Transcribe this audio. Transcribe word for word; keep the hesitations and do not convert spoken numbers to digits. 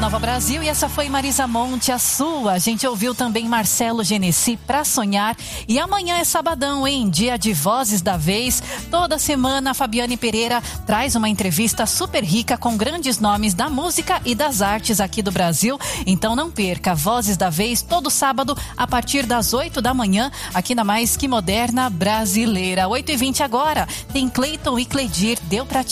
Nova Brasil, e essa foi Marisa Monte, a sua. A gente ouviu também Marcelo Genesi, Pra Sonhar. E amanhã é sabadão, hein? Dia de Vozes da Vez. Toda semana a Fabiane Pereira traz uma entrevista super rica com grandes nomes da música e das artes aqui do Brasil. Então não perca, Vozes da Vez, todo sábado a partir das oito da manhã, aqui na Mais Que Moderna Brasileira. oito e vinte agora, tem Cleiton e Cleidir, Deu Pra Ti.